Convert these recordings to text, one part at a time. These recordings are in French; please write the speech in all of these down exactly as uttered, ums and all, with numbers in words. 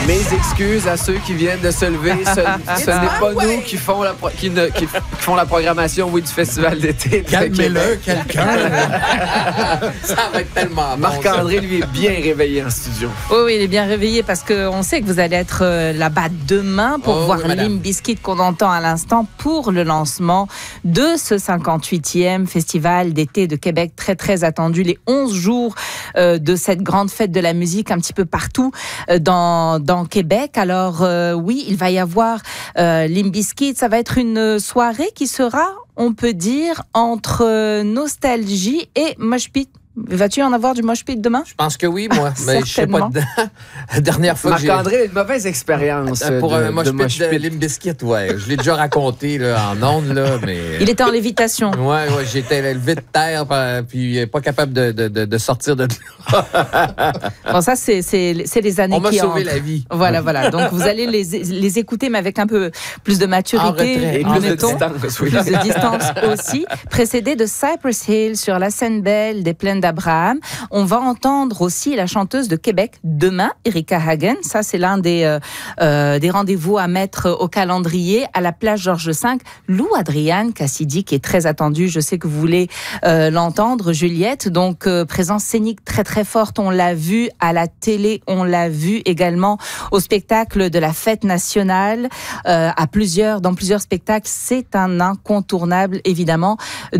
Mes excuses à ceux qui viennent de se lever. Ce, ce n'est pas nous qui font, la, qui, ne, qui, qui font la programmation oui, du Festival d'été. Calmez-le, quelqu'un. Ça va être tellement bon. Marc-André, lui, est bien réveillé en studio. Oui, oui, il est bien réveillé parce qu'on sait que vous allez être euh, là-bas demain pour oh, voir oui, Limp Bizkit qu'on entend à l'instant pour le lancement de ce cinquante-huitième Festival d'été de Québec. Très, très attendu. Les onze jours euh, de cette grande fête de la musique un petit peu partout euh, dans, dans Québec. Alors, euh, oui, il va y avoir euh, Limp Bizkit. Ça va être une soirée qui sera, on peut dire, entre nostalgie et mosh pit. Vas-tu en avoir du mosh pit demain? Je pense que oui, moi. Mais je sais pas dedans. La dernière fois que j'ai... Marc-André a une mauvaise expérience Pour de, un mosh de pit mosh de pit. Limp Bizkit, ouais. Je l'ai déjà raconté là, en ondes, là, mais... Il était en lévitation. Ouais, ouais, j'étais levé de terre, puis pas capable de, de, de, de sortir de là. Bon, ça, c'est, c'est, c'est les années On m'a qui sauvé entrent. la vie. Voilà, voilà. Donc, vous allez les, les écouter, mais avec un peu plus de En maturité. retrait. Et en plus de mettons. distance, oui. Plus de distance aussi. Précédé de Cypress Hill sur la scène belle des Plaines d'Abraham. On va entendre aussi la chanteuse de Québec demain, Erika Hagen. Ça, c'est l'un des, euh, euh, des rendez-vous à mettre au calendrier à la plage Georges cinq. Lou Adriane Cassidy, qui est très attendue. Je sais que vous voulez euh, l'entendre, Juliette. Donc, euh, présence scénique très, très forte. On l'a vu à la télé. On l'a vu également au spectacle de la Fête nationale. Euh, à plusieurs, dans plusieurs spectacles. C'est un incontournable, évidemment,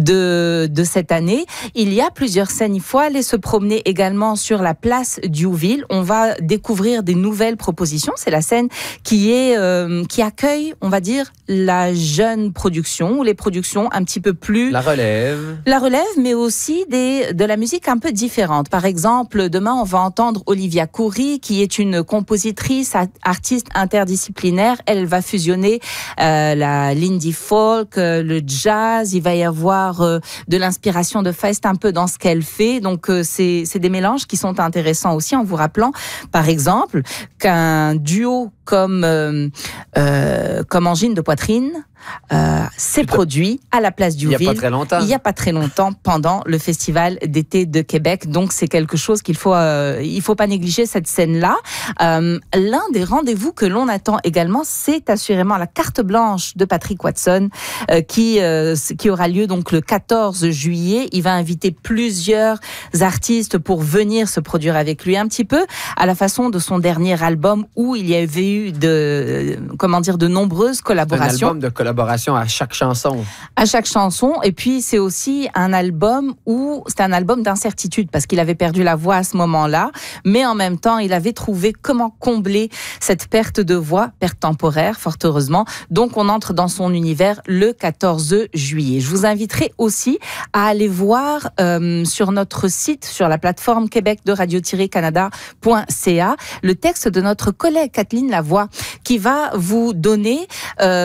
de, de cette année. Il y a plusieurs scènes. Il faut aller se promener également sur la place Diouville. On va découvrir des nouvelles propositions. C'est la scène qui est euh, qui accueille, on va dire, la jeune production ou les productions un petit peu plus La relève. la relève, mais aussi des de la musique un peu différente. Par exemple, demain on va entendre Olivia Khoury, qui est une compositrice, artiste interdisciplinaire. Elle va fusionner euh, la l'indie folk, euh, le jazz. Il va y avoir euh, de l'inspiration de Feist un peu dans ce qu'elle fait. Donc euh, c'est c'est des mélanges qui sont intéressants aussi, en vous rappelant, par exemple, qu'un duo comme euh, euh, comme Angine de poitrine euh, s'est produit à la place Il n'y a Diouville. pas très longtemps. Il n'y a pas très longtemps, pendant le Festival d'été de Québec. Donc, c'est quelque chose qu'il faut, euh, il faut pas négliger cette scène-là. Euh, l'un des rendez-vous que l'on attend également, c'est assurément la carte blanche de Patrick Watson, euh, qui, euh, qui aura lieu donc le quatorze juillet. Il va inviter plusieurs artistes pour venir se produire avec lui un petit peu à la façon de son dernier album où il y avait eu de, comment dire, de nombreuses collaborations. Un album de collaboration à chaque chanson. À chaque chanson. Et puis, c'est aussi un album où c'est un album d'incertitude parce qu'il avait perdu la voix à ce moment-là. Mais en même temps, il avait trouvé comment combler cette perte de voix, perte temporaire, fort heureusement. Donc, on entre dans son univers le quatorze juillet. Je vous inviterai aussi à aller voir euh, sur notre site, sur la plateforme québec de radio tiret canada point c a, le texte de notre collègue Kathleen Lavoie qui va vous donner... Euh,